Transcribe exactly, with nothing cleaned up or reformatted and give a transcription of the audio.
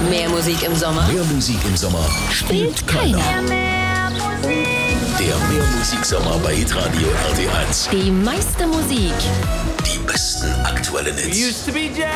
Mehr Musik im Sommer? Mehr Musik im Sommer spielt keiner. Der Mehrmusik-Sommer bei Hitradio R T eins. Die meiste Musik. Die besten aktuellen Hits. Used to be Jack.